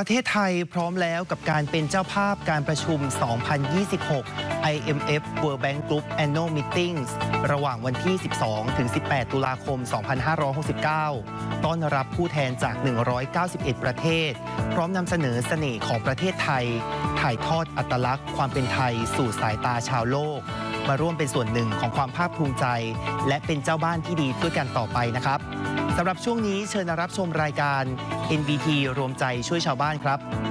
ประเทศไทยพร้อมแล้วกับการเป็นเจ้าภาพการประชุม 2026 IMF World Bank Group Annual Meetings ระหว่างวันที่ 12-18 ตุลาคม 2569 ต้อนรับผู้แทนจาก 191 ประเทศ พร้อมนำเสนอเสน่ห์ของประเทศไทย ถ่ายทอดอัตลักษณ์ความเป็นไทยสู่สายตาชาวโลก มาร่วมเป็นส่วนหนึ่งของความภาคภูมิใจ และเป็นเจ้าบ้านที่ดีด้วยกันต่อไปนะครับสำหรับช่วงนี้เชิญรับชมรายการ NBT รวมใจช่วยชาวบ้านครับ